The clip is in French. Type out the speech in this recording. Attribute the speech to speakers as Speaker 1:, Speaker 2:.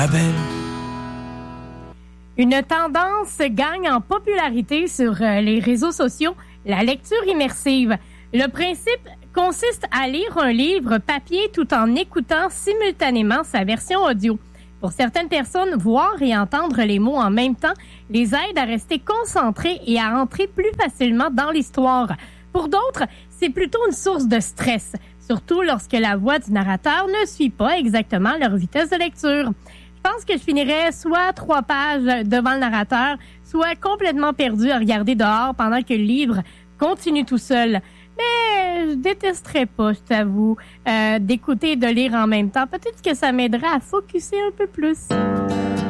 Speaker 1: Abel.
Speaker 2: Une tendance gagne en popularité sur les réseaux sociaux, la lecture immersive. Le principe consiste à lire un livre papier tout en écoutant simultanément sa version audio. Pour certaines personnes, voir et entendre les mots en même temps les aide à rester concentrés et à entrer plus facilement dans l'histoire. Pour d'autres, c'est plutôt une source de stress, surtout lorsque la voix du narrateur ne suit pas exactement leur vitesse de lecture. Je pense que je finirais soit 3 pages devant le narrateur, soit complètement perdu à regarder dehors pendant que le livre continue tout seul. Mais je détesterais pas, je t'avoue, d'écouter et de lire en même temps. Peut-être que ça m'aiderait à focusser un peu plus.